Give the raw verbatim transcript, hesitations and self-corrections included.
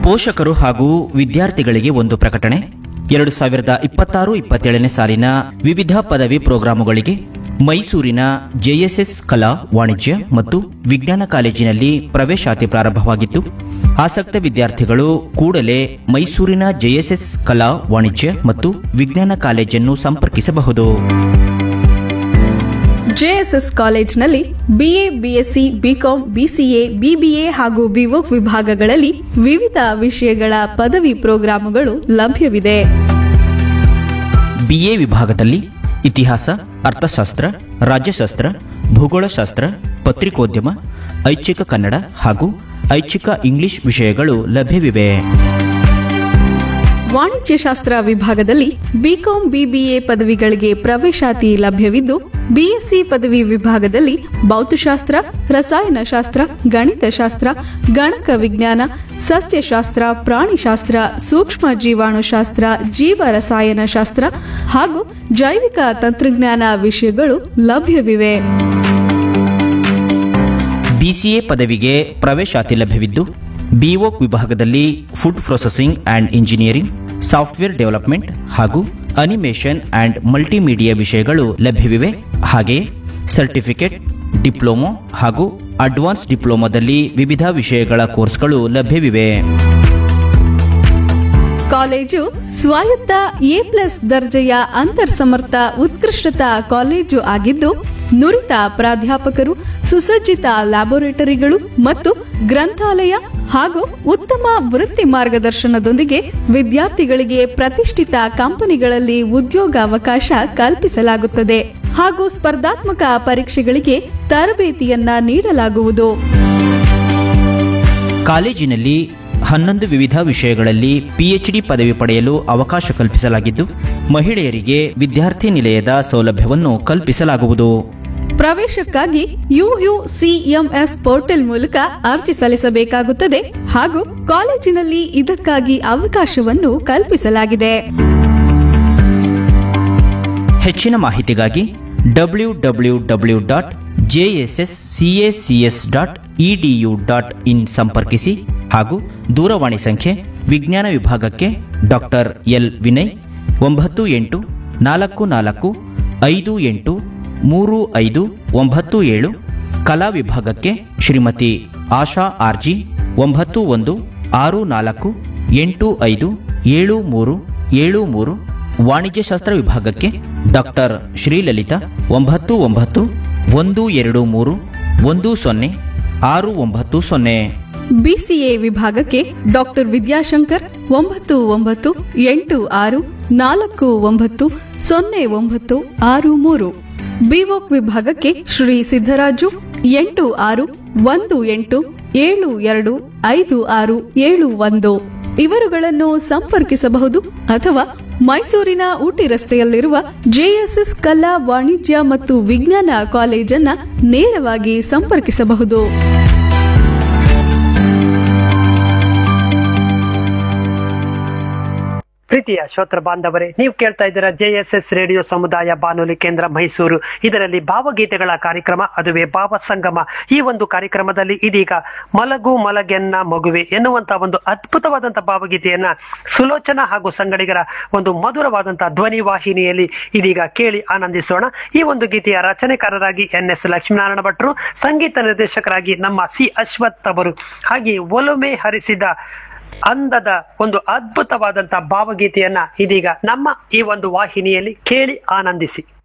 ಪೋಷಕರು ಹಾಗೂ ವಿದ್ಯಾರ್ಥಿಗಳಿಗೆ ಒಂದು ಪ್ರಕಟಣೆ. ಎರಡು ಸಾವಿರದ ಇಪ್ಪತ್ತಾರು ಇಪ್ಪತ್ತೇಳನೇ ಸಾಲಿನ ವಿವಿಧ ಪದವಿ ಪ್ರೋಗ್ರಾಮುಗಳಿಗೆ ಮೈಸೂರಿನ ಜೆಎಸ್ಎಸ್ ಕಲಾ ವಾಣಿಜ್ಯ ಮತ್ತು ವಿಜ್ಞಾನ ಕಾಲೇಜಿನಲ್ಲಿ ಪ್ರವೇಶಾತಿ ಪ್ರಾರಂಭವಾಗಿತ್ತು. ಆಸಕ್ತ ವಿದ್ಯಾರ್ಥಿಗಳು ಕೂಡಲೇ ಮೈಸೂರಿನ ಜೆಎಸ್ಎಸ್ ಕಲಾ ವಾಣಿಜ್ಯ ಮತ್ತು ವಿಜ್ಞಾನ ಕಾಲೇಜನ್ನು ಸಂಪರ್ಕಿಸಬಹುದು. ಜೆಎಸ್ಎಸ್ ಕಾಲೇಜಿನಲ್ಲಿ BA, BSc, BCom, BCA, BBA ಹಾಗೂ ಬಿವೋಕ್ ವಿಭಾಗಗಳಲ್ಲಿ ವಿವಿಧ ವಿಷಯಗಳ ಪದವಿ ಪ್ರೋಗ್ರಾಮುಗಳು ಲಭ್ಯವಿದೆ. ಬಿಎ ವಿಭಾಗದಲ್ಲಿ ಇತಿಹಾಸ, ಅರ್ಥಶಾಸ್ತ್ರ, ರಾಜ್ಯಶಾಸ್ತ್ರ, ಭೂಗೋಳಶಾಸ್ತ್ರ, ಪತ್ರಿಕೋದ್ಯಮ, ಐಚ್ಛಿಕ ಕನ್ನಡ ಹಾಗೂ ಐಚ್ಛಿಕ ಇಂಗ್ಲಿಷ್ ವಿಷಯಗಳು ಲಭ್ಯವಿವೆ. ವಾಣಿಜ್ಯಶಾಸ್ತ್ರ ವಿಭಾಗದಲ್ಲಿ ಬಿಕಾಂ, ಬಿಬಿಎ ಪದವಿಗಳಿಗೆ ಪ್ರವೇಶಾತಿ ಲಭ್ಯವಿದ್ದು, ಬಿಎಸ್ಸಿ ಪದವಿ ವಿಭಾಗದಲ್ಲಿ ಭೌತಶಾಸ್ತ್ರ, ರಸಾಯನಶಾಸ್ತ್ರ, ಗಣಿತಶಾಸ್ತ್ರ, ಗಣಕ ವಿಜ್ಞಾನ, ಸಸ್ಯಶಾಸ್ತ್ರ, ಪ್ರಾಣಿಶಾಸ್ತ್ರ, ಸೂಕ್ಷ್ಮ ಜೀವಾಣುಶಾಸ್ತ್ರ, ಜೀವ ರಸಾಯನಶಾಸ್ತ್ರ ಹಾಗೂ ಜೈವಿಕ ತಂತ್ರಜ್ಞಾನ ವಿಷಯಗಳು ಲಭ್ಯವಿವೆ. ಬಿಸಿಎ ಪದವಿಗೆ ಪ್ರವೇಶಾತಿ ಲಭ್ಯವಿದ್ದು, ಬಿಒಕ್ ವಿಭಾಗದಲ್ಲಿ food processing and engineering, software development ಹಾಗೂ ಅನಿಮೇಷನ್ ಆ್ಯಂಡ್ ಮಲ್ಟಿಮೀಡಿಯಾ ವಿಷಯಗಳು ಲಭ್ಯವಿವೆ. ಹಾಗೆಯೇ ಸರ್ಟಿಫಿಕೇಟ್, ಡಿಪ್ಲೊಮೊ ಹಾಗೂ ಅಡ್ವಾನ್ಸ್ ಡಿಪ್ಲೊಮೊದಲ್ಲಿ ವಿವಿಧ ವಿಷಯಗಳ ಕೋರ್ಸ್ಗಳು ಲಭ್ಯವಿವೆ. ಕಾಲೇಜು ಸ್ವಾಯತ್ತ ಎ ಪ್ಲಸ್ ದರ್ಜೆಯ ಅಂತರ್ಸಮರ್ಥ ಉತ್ಕೃಷ್ಟತಾ ಕಾಲೇಜು ಆಗಿದ್ದು, ನುರಿತ ಪ್ರಾಧ್ಯಾಪಕರು, ಸುಸಜ್ಜಿತ ಲ್ಯಾಬೊರೇಟರಿಗಳು ಮತ್ತು ಗ್ರಂಥಾಲಯ ಹಾಗೂ ಉತ್ತಮ ವೃತ್ತಿ ಮಾರ್ಗದರ್ಶನದೊಂದಿಗೆ ವಿದ್ಯಾರ್ಥಿಗಳಿಗೆ ಪ್ರತಿಷ್ಠಿತ ಕಂಪನಿಗಳಲ್ಲಿ ಉದ್ಯೋಗಾವಕಾಶ ಕಲ್ಪಿಸಲಾಗುತ್ತದೆ ಹಾಗೂ ಸ್ಪರ್ಧಾತ್ಮಕ ಪರೀಕ್ಷೆಗಳಿಗೆ ತರಬೇತಿಯನ್ನ ನೀಡಲಾಗುವುದು. ಕಾಲೇಜಿನಲ್ಲಿ ಹನ್ನೊಂದು ವಿವಿಧ ವಿಷಯಗಳಲ್ಲಿ ಪಿಎಚ್ಡಿ ಪದವಿ ಪಡೆಯಲು ಅವಕಾಶ ಕಲ್ಪಿಸಲಾಗಿದ್ದು, ಮಹಿಳೆಯರಿಗೆ ವಿದ್ಯಾರ್ಥಿ ನಿಲಯದ ಸೌಲಭ್ಯವನ್ನು ಕಲ್ಪಿಸಲಾಗುವುದು. ಪ್ರವೇಶಕ್ಕಾಗಿ ಯುಯುಸಿಎಂಎಸ್ ಪೋರ್ಟಲ್ ಮೂಲಕ ಅರ್ಜಿ ಸಲ್ಲಿಸಬೇಕಾಗುತ್ತದೆ ಹಾಗೂ ಕಾಲೇಜಿನಲ್ಲಿ ಇದಕ್ಕಾಗಿ ಅವಕಾಶವನ್ನು ಕಲ್ಪಿಸಲಾಗಿದೆ. ಹೆಚ್ಚಿನ ಮಾಹಿತಿಗಾಗಿ W W W dot ಜೆಎಸ್ಎಸ್ಸಿಎಸಿಎಸ್ dot edu dot in ಸಂಪರ್ಕಿಸಿ ಹಾಗೂ ದೂರವಾಣಿ ಸಂಖ್ಯೆ ವಿಜ್ಞಾನ ವಿಭಾಗಕ್ಕೆ ಡಾಕ್ಟರ್ ಎಲ್ ವಿನಯ್ ಒಂಬತ್ತು ಎಂಟು ನಾಲ್ಕು ನಾಲ್ಕು ಐದು ಎಂಟು ಮೂರು ಐದು ಒಂಬತ್ತು ಏಳು, ಕಲಾ ವಿಭಾಗಕ್ಕೆ ಶ್ರೀಮತಿ ಆಶಾ ಆರ್ಜಿ ಒಂಬತ್ತು ಒಂದು ಆರು ನಾಲ್ಕು ಎಂಟು ಐದು ಏಳು ಮೂರು ಏಳು ಮೂರು, ವಾಣಿಜ್ಯಶಾಸ್ತ್ರ ವಿಭಾಗಕ್ಕೆ ಡಾಕ್ಟರ್ ಶ್ರೀಲಲಿತಾ ಒಂಬತ್ತು ಒಂಬತ್ತು ಒಂದು ಎರಡು ಮೂರು ಒಂದು ಸೊನ್ನೆ ಆರು ಒಂಬತ್ತು ಸೊನ್ನೆ. ಬಿಸಿಎ ವಿಭಾಗಕ್ಕೆ ಡಾಕ್ಟರ್ ವಿದ್ಯಾಶಂಕರ್ ಒಂಬತ್ತು ಒಂಬತ್ತು ಎಂಟು ಆರು ನಾಲ್ಕು ಒಂಬತ್ತು ಸೊನ್ನೆ ಒಂಬತ್ತು ಆರು ಮೂರು. ಬಿವೋಕ್ ವಿಭಾಗಕ್ಕೆ ಶ್ರೀ ಸಿದ್ದರಾಜು ಎಂಟು ಆರು ಒಂದು ಎಂಟು ಏಳು ಎರಡು ಐದು ಆರು ಏಳು ಒಂದು ಇವರುಗಳನ್ನು ಸಂಪರ್ಕಿಸಬಹುದು ಅಥವಾ ಮೈಸೂರಿನ ಊಟಿ ರಸ್ತೆಯಲ್ಲಿರುವ ಜೆಎಸ್ಎಸ್ ಕಲಾ ವಾಣಿಜ್ಯ ಮತ್ತು ವಿಜ್ಞಾನ ಕಾಲೇಜನ್ನ ನೇರವಾಗಿ ಸಂಪರ್ಕಿಸಬಹುದು. ಪ್ರೀತಿಯ ಶ್ರೋತೃ ಬಾಂಧವರೇ, ನೀವು ಕೇಳ್ತಾ ಇದ್ದೀರಾ ಜೆಎಸ್ಎಸ್ ರೇಡಿಯೋ ಸಮುದಾಯ ಬಾನುಲಿ ಕೇಂದ್ರ ಮೈಸೂರು. ಇದರಲ್ಲಿ ಭಾವಗೀತೆಗಳ ಕಾರ್ಯಕ್ರಮ, ಅದುವೇ ಭಾವ ಸಂಗಮ. ಈ ಒಂದು ಕಾರ್ಯಕ್ರಮದಲ್ಲಿ ಇದೀಗ ಮಲಗು ಮಲಗೆನ್ನ ಮಗುವೆ ಎನ್ನುವಂತಹ ಒಂದು ಅದ್ಭುತವಾದಂತಹ ಭಾವಗೀತೆಯನ್ನ ಸುಲೋಚನಾ ಹಾಗೂ ಸಂಗಡಿಗರ ಒಂದು ಮಧುರವಾದಂತಹ ಧ್ವನಿ ವಾಹಿನಿಯಲ್ಲಿ ಇದೀಗ ಕೇಳಿ ಆನಂದಿಸೋಣ. ಈ ಒಂದು ಗೀತೆಯ ರಚನೆಕಾರರಾಗಿ ಎನ್ ಎಸ್ ಲಕ್ಷ್ಮೀನಾರಾಯಣ ಭಟ್ರು, ಸಂಗೀತ ನಿರ್ದೇಶಕರಾಗಿ ನಮ್ಮ ಸಿ ಅಶ್ವಥ್ ಅವರು, ಹಾಗೆ ಒಲುಮೆ ಹರಿಸಿದ ಅಂದದ ಒಂದು ಅದ್ಭುತವಾದಂತಹ ಭಾವಗೀತೆಯನ್ನ ಇದೀಗ ನಮ್ಮ ಈ ಒಂದು ವಾಹಿನಿಯಲ್ಲಿ ಕೇಳಿ ಆನಂದಿಸಿ.